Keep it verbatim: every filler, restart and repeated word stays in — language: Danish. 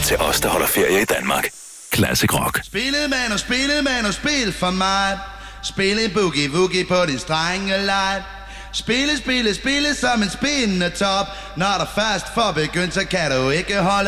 til os, der holder ferie i Danmark. Classic Rock. Spillet man og spillet man og spil for mig. Spillet boogie woogie på din strenge light. Spille, spille, spille som en spindende top. Når der først får begyndt, så kan du ikke holde